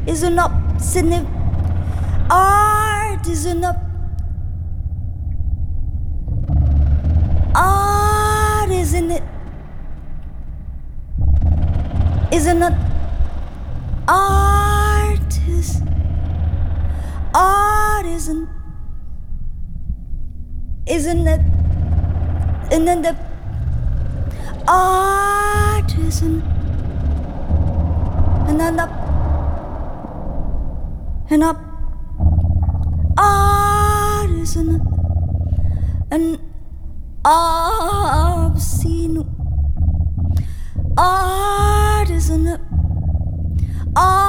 is an obscene art is an art isn't it is an artist art isn't it and then the artisan and then up and up artisan and obscene artisan